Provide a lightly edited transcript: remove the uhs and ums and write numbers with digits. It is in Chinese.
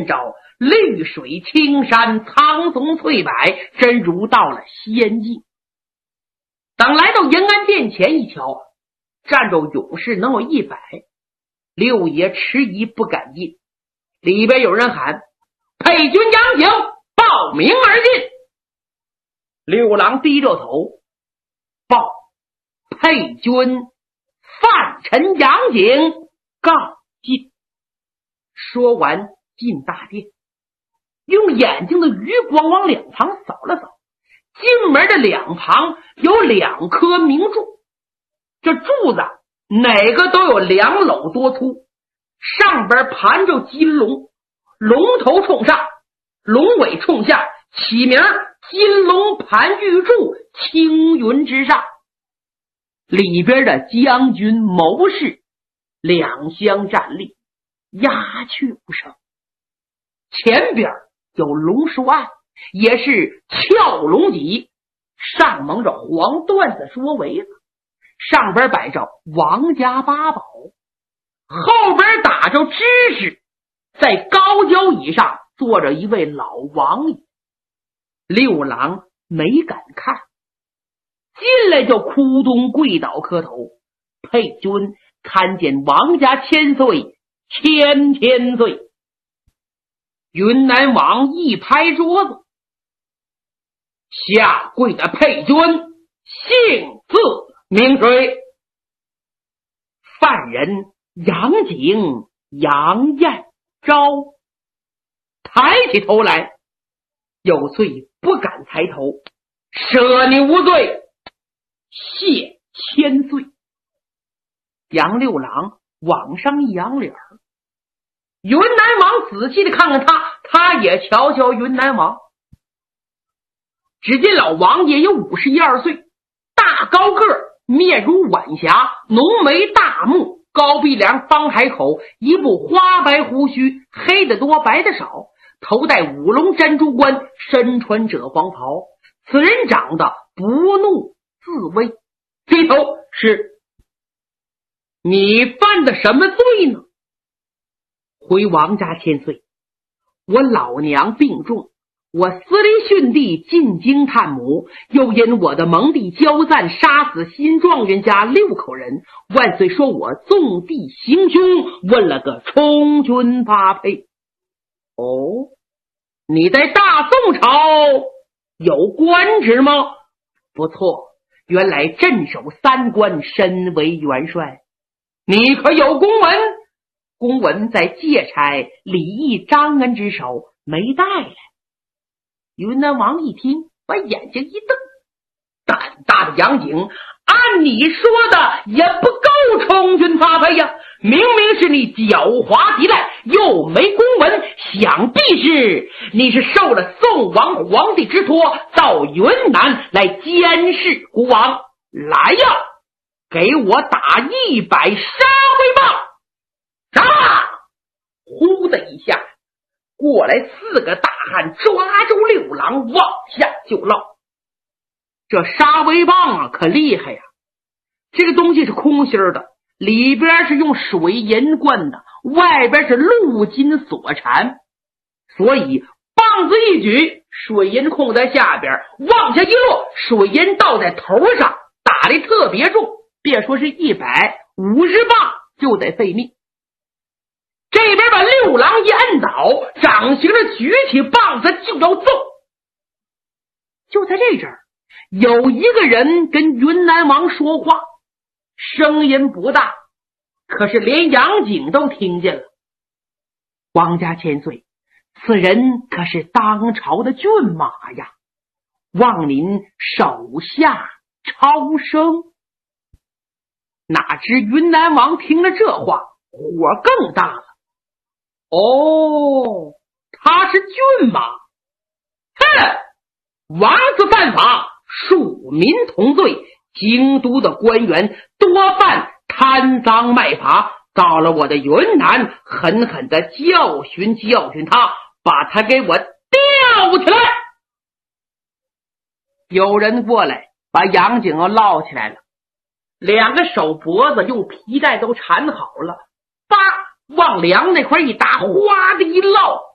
照，绿水青山，苍松翠柏，真如到了仙境。等来到延安殿前一瞧，站着勇士能有100，六爷迟疑不敢进。里边有人喊：配军杨景报名而进。六郎低着头报：配军范臣杨景告进。说完进大殿，用眼睛的余光往两旁扫了扫，进门的两旁有2棵明柱，这柱子哪个都有2篓多粗，上边盘着金龙，龙头冲上，龙尾冲下，起名金龙盘玉柱，青云之上。里边的将军谋士两相站立，鸦雀无声。前边有龙书案，也是翘龙脊，上蒙着黄缎子说围子，上边摆着王家八宝，后边打着知识，在高脚椅上坐着一位老王爷。六郎没敢看，进来就扑通跪倒磕头。佩君看见王家千岁，千千岁。云南王一拍桌子，下跪的佩君姓字名谁？犯人杨景杨彦昭。抬起头来，有罪不敢抬头，赦你无罪，谢千岁。杨六郎往上一扬脸，云南王仔细的看看他，他也瞧瞧云南王。只见老王爷有51、2岁，大高个，面如晚霞，浓眉大目，高鼻梁，方海口，一部花白胡须，黑的多白的少，头戴五龙珍珠冠，身穿赭黄袍。此人长得不怒自威。低头是：你犯的什么罪呢？回王家千岁，我老娘病重，我司离训弟进京探母，又因我的蒙弟交赞杀死新状元家6口人，万岁说我纵地行凶，问了个充军发配。哦，你在大宋朝有官职吗？不错，原来镇守3关，身为元帅。你可有公文？公文在借差李义、张恩之手，没带来。云南王一听，把眼睛一瞪，胆大的杨景，按你说的也不够充军发配呀！明明是你狡猾抵赖，又没公文，想必是你是受了宋王皇帝之托，到云南来监视国王。来呀，给我打100杀威棒！杀！呼的一下，过来4个大汉抓住六郎往下就捞。这杀威棒啊，可厉害呀！这个东西是空心的，里边是用水银灌的，外边是鹿筋所缠，所以棒子一举，水银控在下边，往下一落，水银倒在头上，打得特别重，别说是150棒就得废命。这边把六郎一摁倒，掌形的举起棒子就要揍。就在这阵儿，有一个人跟云南王说话，声音不大，可是连杨景都听见了。王家千岁，此人可是当朝的骏马呀，望您手下超生。哪知云南王听了这话，火更大了。哦，他是骏马。哼，王子犯法，庶民同罪，京都的官员多犯贪赃卖法，到了我的云南，狠狠的教训他，把他给我吊起来。有人过来把杨景要捞起来了，2个手脖子用皮带都缠好了，叭往梁那块一打，哗的一落，